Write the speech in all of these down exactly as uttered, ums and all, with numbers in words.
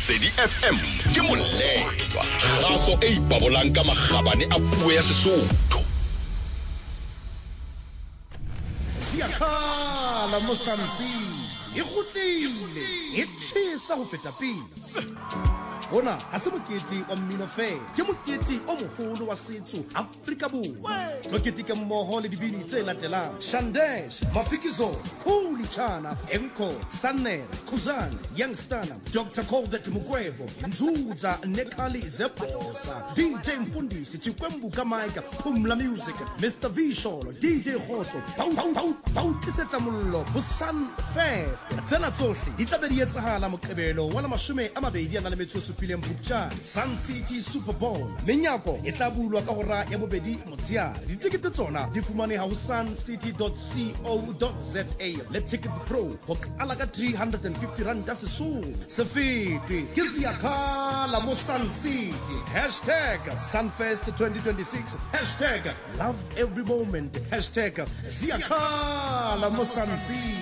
Lesedi F M ke molelwa raso e ipabolang ka magabane a puo ya Sesotho. Siakhala mo Sunfit e gotlile e tshisa go feta pele. Bona ha se mokete wa mmino fe ke mokete o mogolo wa setso Afrika Borwa. Tlo keteka mmoho le dibini tse latelang: Shandesh, Mafikizo, Khuli Chana, Enko, Sanner, Khuzan, Youngstana, Doctor Colbert Mugwevo, Nzuza Nekali Zeposa, D J Mfundisi Chikwembu Kamaika, Pumla Music, Mister Visual, D J Khotso, Pau Pau Pau Pau Tisetsa Mollo, Busan Fest. Tsena tsohle di tla be di etsahala Moqebelo wa mashome a mabedi a na le metso supileng Phupjane. Sun City Super Bowl menyako e tla bulwa ka hora ya bobedi motsheare. Ditikete tsona di fumaneha ho suncity dot co dot za le Ticket Pro ho qala ka three hundred fifty rand a sesong. Se fete ke Siakhala mo Sun City. Hashtag Sunfest twenty twenty-six. Hashtag love every moment. Hashtag Siakhala mo Sun City.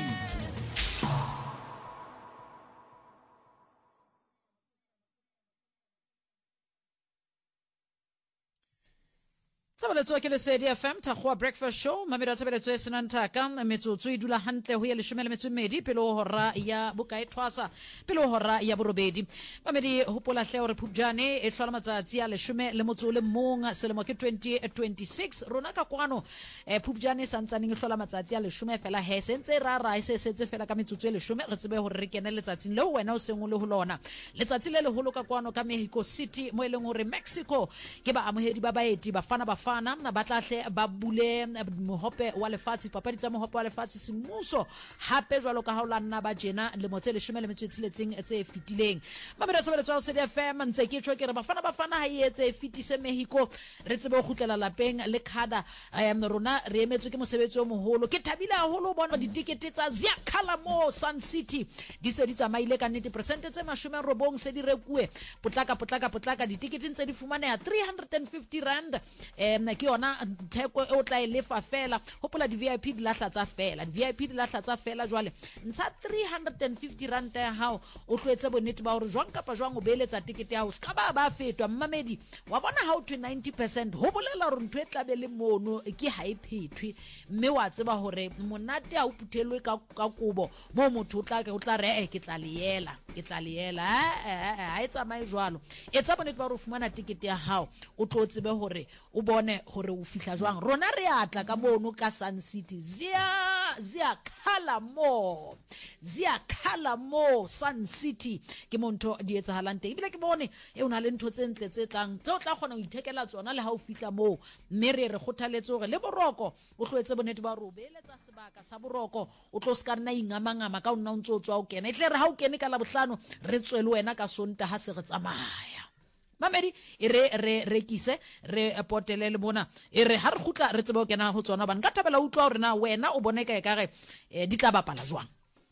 Tsabeletswa ke Lesedi F M Thakgoa Breakfast Show mamelo tsabeletswa senanta ka metsotso e dula hantle ho ya leshome le metso e mmedi pele ho hora ya bokae thwasa pele ho hora ya borobedi. Mamedi hopola hle hore Phupjane e hlola matsatsi a leshome le motso le mong selemo ke twenty twenty-six. Rona ka kwano eh Phupjane santsane e hlola matsatsi a leshome fela he sentse ra ra e setse fela ka metsotso e leshome re tsebe hore re kene letsatsing le wena o seng o le ho lona letsatsi le le holo ka kwano ka Mexico City mo eleng hore Mexico ke ba amohedi ba baeti ba fana ba fana na batlahle ba bule mohope wa lefatshe papadi tsa mohope wa lefatshe semmuso hape jwalo ka ha o la nna ba jena le motse leshome le metso tshiletseng tse fitileng mamela tsebeletswa o C D F M ntse ke tshwe ke re ba fana ba fana ha e etse fitise Mexico re tsebe go khutlela lapeng le khada um rona re emetswe ke mosebetsi o moholo ke thabile haholo bona ditikete tsa Siakhala mo Sun City di se di tsamaile ka ninety percent tse mashome robong se di rekuwe potlaka potlaka potlaka ditikete ntse di fumaneha three hundred fifty rand um ke yona theko e o tla e lefa fela hopola di V I P di lahla tsa fela di V I P di lahla tsa fela jwale ntsha three hundred fifty rand ya hao o tlwetse bonnete ba hore jwang kapa jwang o beeletsa tikete ya hao ska ba ba fetwa mmamedi wa bona how to ninety percent ho bolela hore ntwe tla be le mono ke ha e phethwe mme wa tseba hore monate a o puthelwe ka ka kubo mo motho o tla ke o tla re e ke tla leela ke tla leela ha e tsamae jwalo etsa bonnete ba hore o fumana tikete ya hao o tlo tsebe hore o bone hore o fihla jwang rona re atla ka mono ka Sun City zia Siakhala mo Siakhala mo Sun City ke monto di etsahalang teng ebile ke bone e una le ntho tse ntle tse tlang tse o tla kgona go ithekela tsona le ha o fihla mo mme re re kgothaletse hore le boroko o tlwetse bonnete ba ro beeletsa sebaka sa boroko o tlo ska nna ingamangama ka o nna o ntse o tswa o kena itle re ha o kene ka la bohlano re tswele wena ka sonta ha se re tsamaya mamedi e re re rekise re potele le bona e re ha re khutla re tsebe o kena ho tsona bana ka tabela utlwa hore na wena o bone ka e kare di tla bapala jwang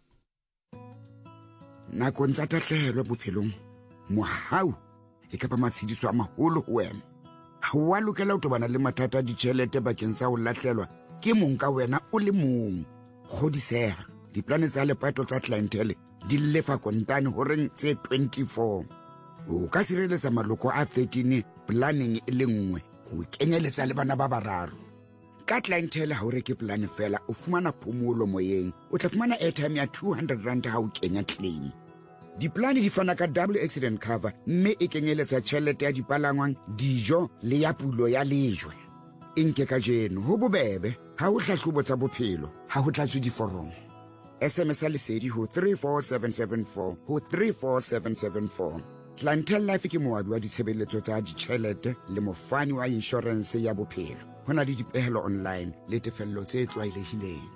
na kontsa tahlelo bophelong mohau e ka ba matshidiso a maholo ho wena ha wa lokela o tobana le mathata di tšhelete bakeng sa ho lahlelwa ke mong ka wena o le mong godiseha diplane tsa lepato tsa clientele di lefa kontane horeng tse twenty-four o ka sireletsa maloko a thirteen planning e le nngwe go kenyeletsa le bana ba bararo ka clientele ha o reke plan fela o fumana phomolo moyeng o tla fumana airtime ya two hundred rand ha o kenya claim diplane di fana ka double accident cover mme e kenyeletsa tšhelete ya dipalangwang dijo le ya pulo ya lejwe inke ka jeno ho bobebe ha o hlahlobo tsa bophelo ha ho tlatswe diforomo S M S Lesedi ho three four seven seven four ho three four seven seven four Clientele Life ke moabi wa ditshebeletso tsa ditšhelete le mofani wa insurance ya bophelo hona le dipehelo online le tefello tse tlwaelehileng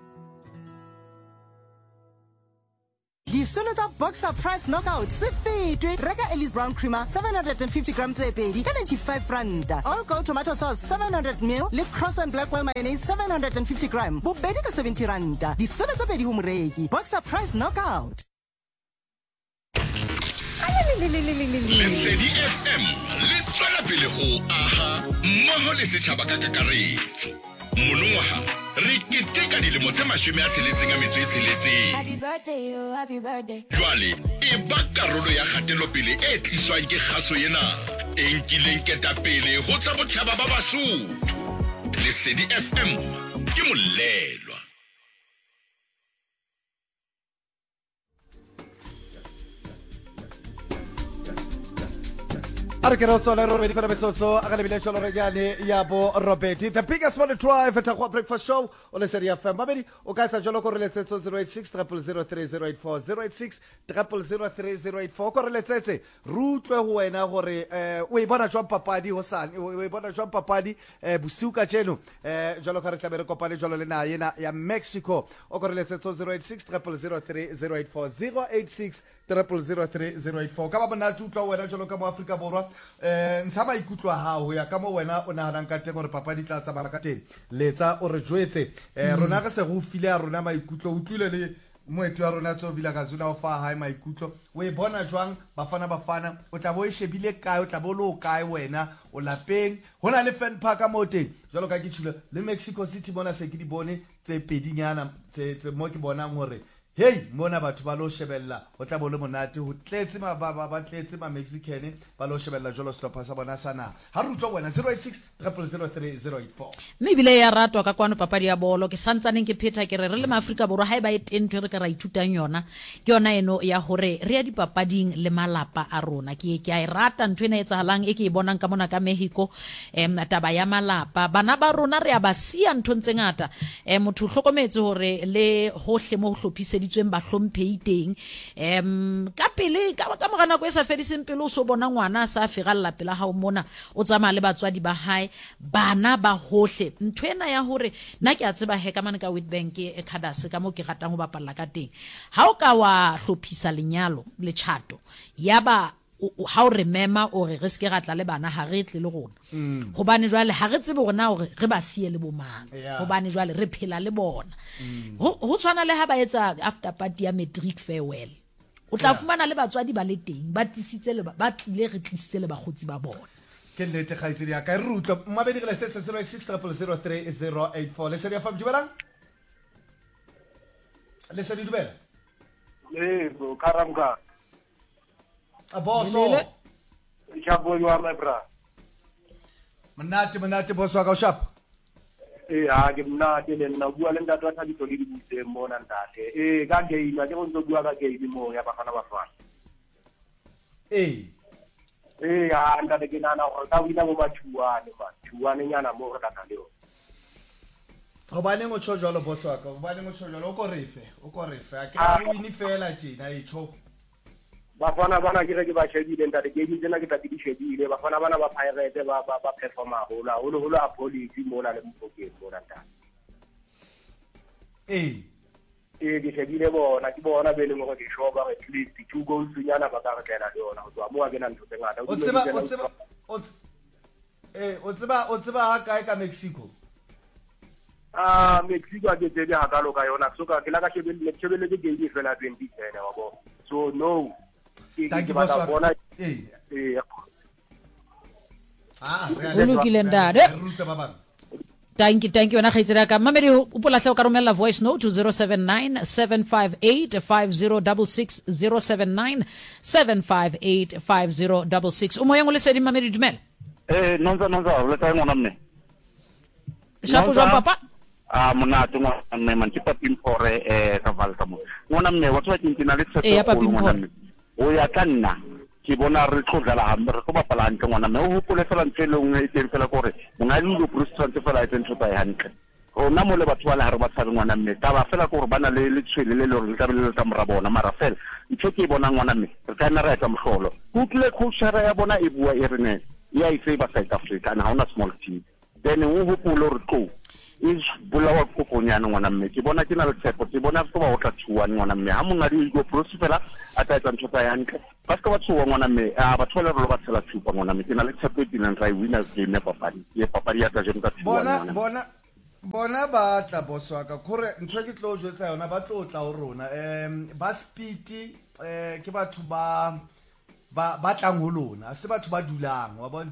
Disolo tsa Boxer Price Knockout se fetwe reka Ellis Brown Creamer seven hundred fifty grams tse pedi ka ninety-five rand All Gold Tomato Sauce seven hundred milliliters le Cross and Blackwell Mayonnaise seven hundred fifty grams bobedi ka seventy rand disolo tse pedi ho moreki Boxer Price Knockout Lesedi F M le tswela pele go aha mmoho le setjhaba ka kakaretso monongwaga re keteka dilemo tse mashome a tsheletseng a metso e tsheletseng. Happy birthday, yo, happy birthday. Jwale e ba karolo ya kgatelopele e tliswang ke kgaso ena e nkileng ketapele go tsa botjhaba ba Basotho. Lesedi F M ke molelwa. The biggest morning drive at a breakfast show on the Serie F M. Babedi, o ka tsa jalo ko re letsetse zero eight six zero zero three zero eight four zero eight six zero zero three zero eight four ko re letsetse rutlwe ho wena gore eh o e bona jwa papadi hosane o e bona jwa papadi eh bosiu ka jeno eh jalo ka re tla bere kopane jalo le na yena ya Mexico o ko re letsetse zero eight six zero zero three zero eight four zero eight six zero zero three zero eight four ka ba bona tutlwa wena jalo ka mo Afrika Borwa eh ntsha ba ikutlwa ha ho ya ka mo wena o nahana ka teng gore papadi tla tsa bana ka teng letsa o re jwetse eh rona ka se go file a rona maikutlo o tlile le moetu wa rona tso vila ka zuna o fa ha maikutlo o e bona jwang bafana bafana o tla bo e shebile kae o tla bo lo kae wena o lapeng hona le fan park a moteng jalo ka ke tshula le Mexico City bona se ke di bone tse pedinyana tse tse mo ke bona ngore hey mona batho ba lo shebella o tla bo le monate ho tletse ma ba ba tletse ma Mexican ba lo shebella jolo stoppa sa bona sana ha rutlo wena zero eight six zero zero three zero eight four maybe le ya ratwa ka kwano papadi ya bolo ke santsaneng ke pheta ke re re le maAfrika Borwa ha e ba e tentwe re ka ra ithutang yona ke yona eno ya hore re ya dipapading le malapa a rona ke ke a rata ntwe na etsahalang e ke e bonang ka mona ka Mexico em taba ya malapa bana ba rona re a ba sia ntho ntse ngata em motho hlokometse hore le hohle mo hlophise ditsweng ba hlomphehi teng em ka pele ka ka mogana go sa fediseng pele o so bona ngwana sa fegalla pela ha o mona o tsamaya le batswadi ba hae bana ba hohle ntwena ya hore nna ke a tseba he ka mane ka Witbank e Khadase ka mo ke ratang go bapalla ka teng ha o ka wa hlophisa lenyalo le chato yaba how remember o re se ke ratla le bana ha re tle le rona hobane jwale ha re tsebe rona hore re ba siye le bomang hobane jwale re phela le bona ho tshwana le ha ba etsa after party ya matric farewell o tla fumana le batswadi ba le teng ba tlisitse le ba tlile re tlisitse le bagotsi ba bona ke nnete khaitsedi ya ka rutlo mmabedi le setsa zero eight six zero zero three zero eight four le seria fam dubelang le seria dubela eh bo karamka aboso shabo yo my bra manati manati boso ka shap eh ha ke mnati le nna bua le ntate wa thabito le dibutse mona ntate eh ka ke ina ke go bua ka ke di mo ya bafana bafana eh eh ha ntate ke nana go ta wina mo bathuane bathuane nyana mo re ka leo go bane mo tsho jalo boso ka go bane mo tsho jalo o ko refe o ko refe a ke a wini fela tjena e tsho bafana bana ke re ke ba shebile ntate ke di tsena ke tla di shebile bafana bana ba Pirate ba ba ba performa hola holo holo a police mo la le mpokeng bona ntate eh eh ke shebile bona ke bona be le mo ke shoba at least two goals nyana ba ka re tlela le yona go tswa mo a ke na ntho tse ngata o tseba o tseba eh o tseba o tseba ha kae ka Mexico ah Mexico a ke tsebe ha ka lo ka yona so ka ke la ka shebile shebile ke game fela twenty ten wa bo so no thank you boss eh eh ah re lokile ndade rutsa ba bang thank you thank you na khaitsera ka mamedi o pola hle o ka romela voice note to zero seven nine seven five eight five zero six six zero seven nine seven five eight five zero six six o moyeng o le sedi mamedi dumela eh nonza nonza o le ka ngwana mme shapo jwa papa ah monate ngwana mme man tipa pimpore eh ka valka mo ngwana mme wa tswa tintina le tshepo ngwana mme o ya ka nna ke bona re tlodala ha re go bapala hantle ngwana mme o hopole fela ntse e teng fela gore monga le go frustrate fela e tentse ba hantle rona mo le batho ba le ha re ba tsare ngwana mme ka ba fela gore bana le le tshwele le le ka le ka mora bona mara fela ntse ke bona ngwana mme re ka nna re etsa mohlolo go tle culture ya bona e bua e rene ya e favor South Africa na ha ona small team then o hopole re tlo is bulawa ko konyana ngwana mme ke bona ke na le tshepo ke bona go ba o tla tshuwa ngwana mme ha monga di go prosper a ta etsa ntho tsa yantle ba ska ba tshuwa ngwana mme a ba thola re ba tsela tshupa ngwana mme ke na le tshepo e dinang try winners game papadi ye papadi ya tla jeng ka tshuwa bona bona bona ba tla boswa ka kore ntho ke tlo jwetsa yona ba tlo tla o rona em ba speed eh ke batho ba ba ba tlang ho lona se batho ba dulang wa bona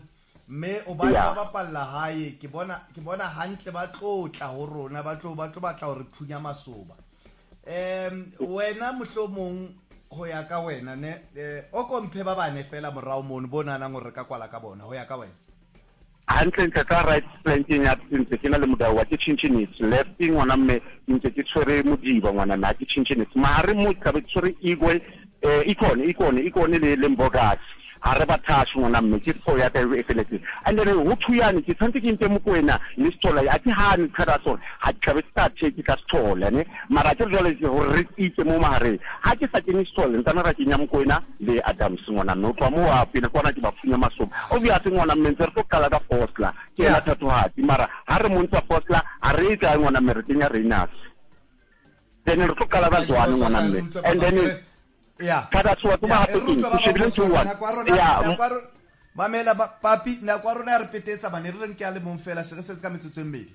mme o ba ba bapalla hae ke bona ke bona hantle ba tlotla ho rona ba tlo ba tlo batla hore phunya masoba em wena mohlomong ho ya ka wena ne o komphe ba bane fela morao mono bona nang hore ka kwala ka bona ho ya ka wena hantle ntse ka right planting ya ntse ke na le modao wa ke chinchinese lefting ngwana mme ntse ke tshwere modiba ngwana na ke chinchinese mare mo ka be tshwere igwe eh ikone ikone ikone le lembogasi ha re bathashi ngwana mme ke tso ya ka e feletse and then ho thuyane ke tsantse ke ntse mo kwena le stola ya ke ha ni khara so ha ka be start ke ka stola ne mara ke jole ke ho re itse mo mare ha ke sa ke ni stola ntana ra ke nya mo kwena le Adams ngwana no twa mo wa pele kwana ke ba funya masomo obviously ngwana mme ntse re to kala ka fosla ke la thato hati mara ha re mo ntsa fosla a re ka ngwana mme re tenya Renas then re to kala ba zwane ngwana mme and then yeah kada tswa tuma ha teng ke shebile tswa ya mamela papi na kwa rona re petetsa bane re reng ke a le mong fela se re se ka metsotso e mmedi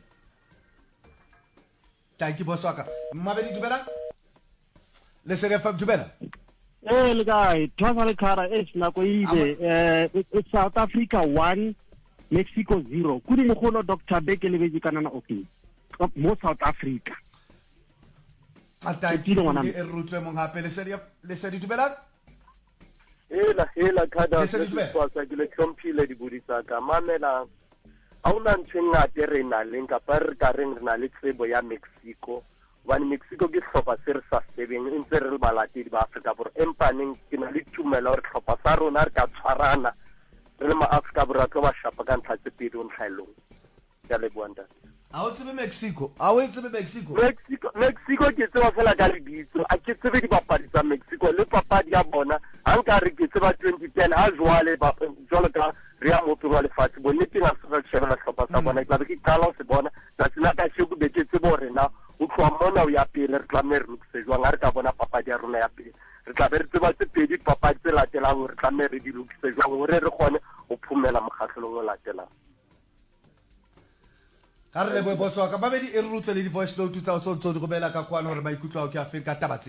tanki boswaka mabedi dubela le se re fa dubela eh le guy thosa le khara e sna ko ile eh it's South Africa one Mexico zero kudi mogolo Doctor Beke le beji kana na okay mo South Africa ata ke ngwana e rutlwe mong hape le se le se di dubela hela hela khada le tswa ke le kompile di budisa ka mamela a una ntsenga terena le nka par ka reng rena le tsebo ya Mexico one Mexico ke hlopa se re sa sebeng ntse re balati di ba Afrika bor empaneng ke na le tumela re hlopa sa rona re ka tshwarana re le ma Afrika bor ka ba shapa ka ntha tse pedi on khailong ya le buanda a o tsebe Mexico a o tsebe Mexico Mexico Mexico ke tseba fela ka le ditso a ke tsebe di papadi tsa Mexico le papadi ya bona a nka re ke tseba twenty ten ha jwale ba jwale ka re ya motho wa lefatshe bone ke na se shebela hlopa tsa bona ke ke qala se bona tsa tsena ka shego be ke tsebo rena o tloa mona o ya pele re tlamme re lokise jwang re ka bona papadi ya rona ya pele re tla be re tseba tse pedi papadi tse latelang re tlamme re di lokise jwang hore re kgone o phumela mokgahlelong o latelang ka re bo boso ka babedi e rutle le di voice note tsa o tso di go bela ka kwana hore ba ikutlwa o ke a fe ka tabatse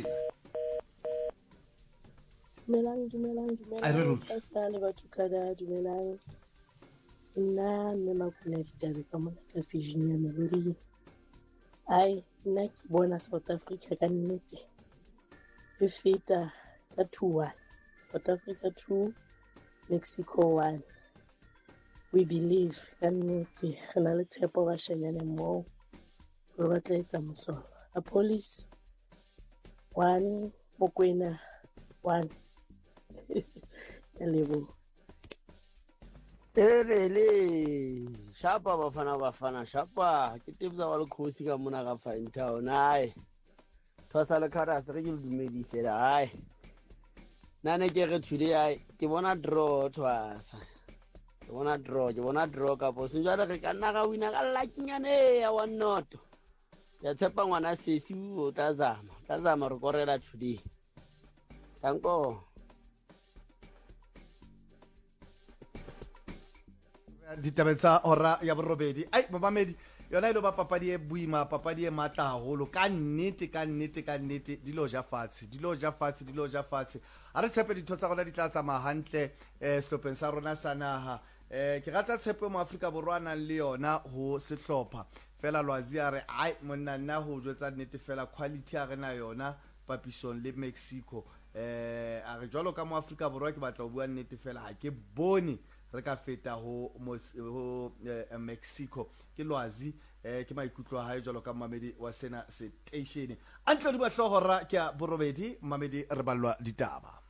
dumelang dumelang dumelang ka sale batho kada dumelang nna mme makuna ditabe ka mona ka Virginia Melody ai nna ke bona South Africa ka nnete e feta ka two one South Africa two Mexico one we believe ka nnete re na le tshepo ba shenyane mo re ba tla etsa mohlolo a police one Mokwena one Lebo Erele shapa bafana bafana shapa ke tebza wa le khosi ka mona ka Fine Town ai thosa le khara se re ke dumedise la ai nane ke re thule ai ke bona draw thosa ke bona draw ke bona draw ka bo se jwale re ka nna ga wina ka lakinyane ya one not ya tshepa ngwana sesi o tla zama tla zama re korela today tanko ditabetsa ora ya borobedi ai babamedi yona ile ba papadi e buima papadi e matla haholo ka nnete ka nnete ka nnete dilo ja fatshe dilo ja fatshe dilo ja fatshe a re tshepe ditho tsa rona di tla tsama hantle eh stopeng sa rona sa naha eh ke rata tshepe mo Afrika borwana le yona ho sehlopha fela lwazi ya re ai monna nna ho jwetsa nnete fela quality ya rena yona papisong le Mexico eh a re jwalo ka mo Afrika borwa ke batla ho bua nnete fela ha ke bone re ka feta ho ho Mexico ke lwazi eh ke maikutlo ha e jalo ka mamedi wa sena station antle di ba hlohora ke a borobedi mamedi re balwa ditaba